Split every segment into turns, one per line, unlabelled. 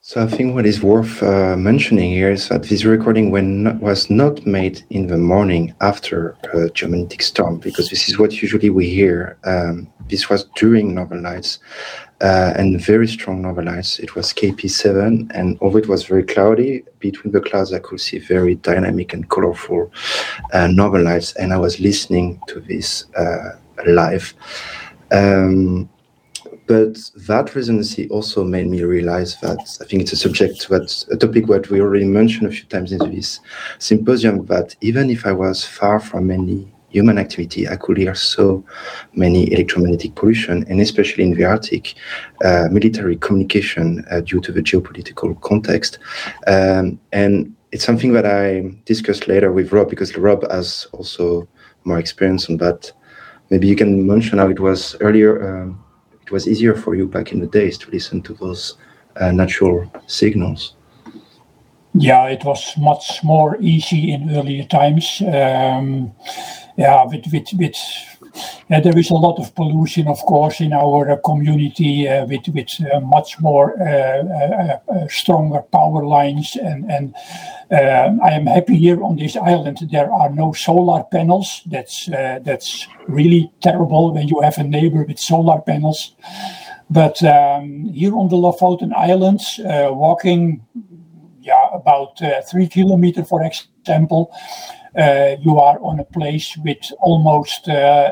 So I think what is worth mentioning here is that this recording was not made in the morning after a geomagnetic storm, because this is what usually we hear. This was during Northern Lights, and very strong Northern Lights. It was KP7, and although it was very cloudy, between the clouds I could see very dynamic and colorful Northern Lights, and I was listening to this live. But that residency also made me realize that I think it's a topic that we already mentioned a few times in this symposium, that even if I was far from any human activity, I could hear so many electromagnetic pollution, and especially in the Arctic, military communication due to the geopolitical context. And it's something that I discussed later with Rob, because Rob has also more experience on that. Maybe you can mention how it was earlier. It was easier for you back in the days to listen to those natural signals.
Yeah, it was much more easy in earlier times. There is a lot of pollution, of course, in our community with much more stronger power lines. And I am happy here on this island there are no solar panels. That's really terrible when you have a neighbor with solar panels. But here on the Lofoten Islands, walking about 3 kilometers, for example, you are on a place with almost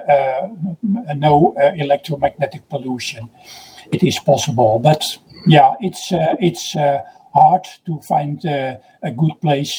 no electromagnetic pollution. It is possible, but it's hard to find a good place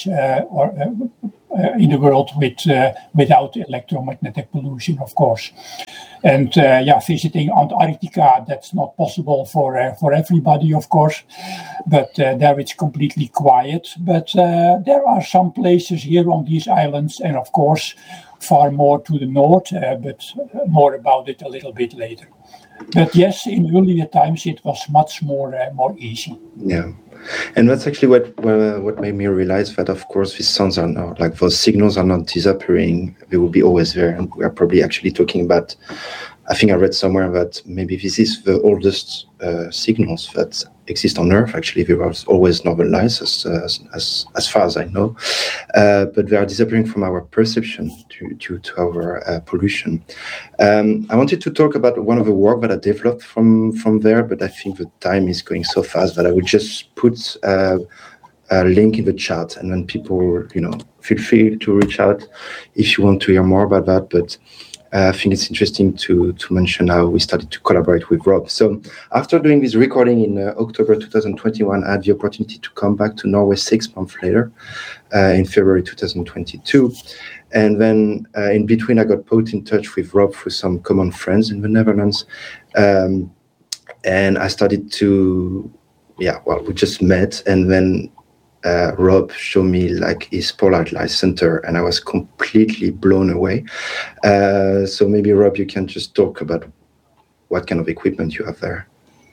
in the world without electromagnetic pollution, of course. And visiting Antarctica, that's not possible for everybody, of course, but there it's completely quiet. But there are some places here on these islands, and of course far more to the north, but more about it a little bit later. But yes, in earlier times it was much more easy.
Yeah. And that's actually what made me realize that, of course, these sounds are not, like, those signals are not disappearing. They will be always there. And we are probably actually talking about, I think I read somewhere that maybe this is the oldest signals that exist on Earth. Actually, there was always Northern Lights, as far as I know. But they are disappearing from our perception due to our pollution. I wanted to talk about one of the work that I developed from there, but I think the time is going so fast that I would just put a link in the chat, and then people, feel free to reach out if you want to hear more about that. But I think it's interesting to mention how we started to collaborate with Rob. So after doing this recording in October 2021, I had the opportunity to come back to Norway 6 months later, in February 2022. And then in between, I got put in touch with Rob through some common friends in the Netherlands. And I started to, we just met, and then Rob showed me like his Polar Light Center, and I was completely blown away. So maybe, Rob, you can just talk about what kind of equipment you have there.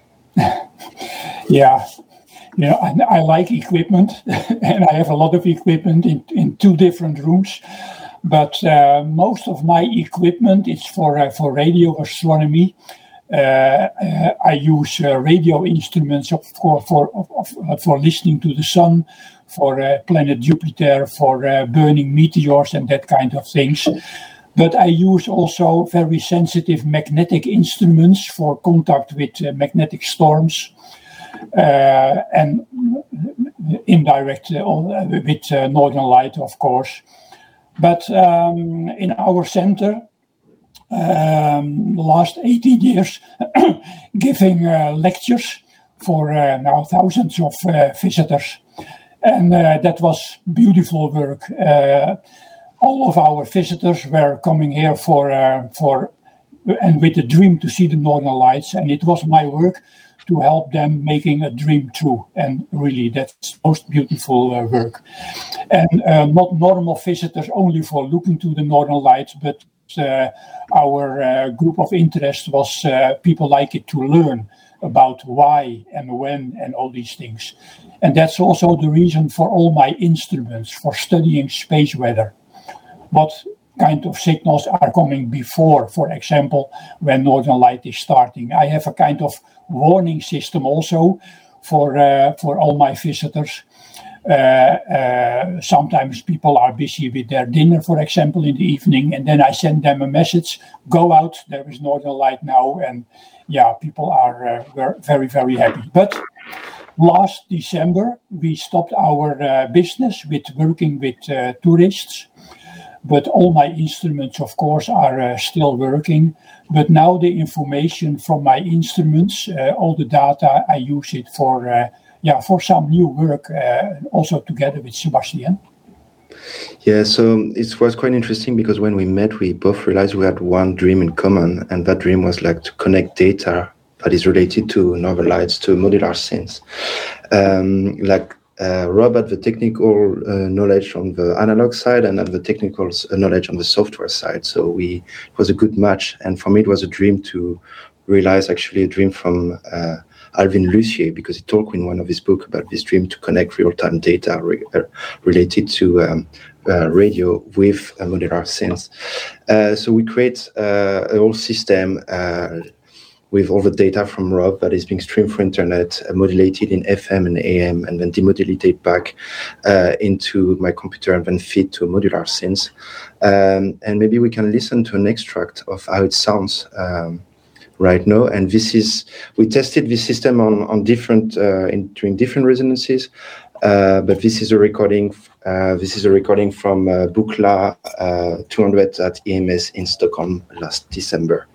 Yeah, I like equipment, and I have a lot of equipment in 2 different rooms. But most of my equipment is for radio astronomy. I use radio instruments for listening to the sun, for planet Jupiter, for burning meteors and that kind of things. But I use also very sensitive magnetic instruments for contact with magnetic storms, and indirect with Northern Light, of course. But in our center, the last 18 years, giving lectures for now thousands of visitors. And that was beautiful work. All of our visitors were coming here and with a dream to see the Northern Lights. And it was my work to help them making a dream true. And really, that's most beautiful work. And not normal visitors only for looking to the Northern Lights, but our group of interest was people like it to learn about why and when and all these things. And that's also the reason for all my instruments, for studying space weather. What kind of signals are coming before, for example, when Northern Light is starting. I have a kind of warning system also for all my visitors. Sometimes people are busy with their dinner, for example, in the evening, and then I send them a message: go out, there is Northern Light now. And yeah, people are very, very happy. But last December, we stopped our business with working with tourists. But all my instruments, of course, are still working. But now the information from my instruments, all the data, I use it for some new work, also together with Sebastian.
Yeah, so it was quite interesting because when we met, we both realized we had one dream in common, and that dream was like to connect data that is related to Northern Lights to modular synths. Rob had the technical knowledge on the analog side and had the technical knowledge on the software side. So it was a good match. And for me, it was a dream to realize actually a dream from Alvin Lucier, because he talked in one of his books about this dream to connect real-time data related to radio with modular synths. So we create a whole system with all the data from Rob that is being streamed through internet, modulated in FM and AM, and then demodulated back into my computer and then feed to modular synths. And maybe we can listen to an extract of how it sounds right now. And we tested this system on different during different resonances. But this is a recording. This is a recording from Buchla 200 at EMS in Stockholm last December.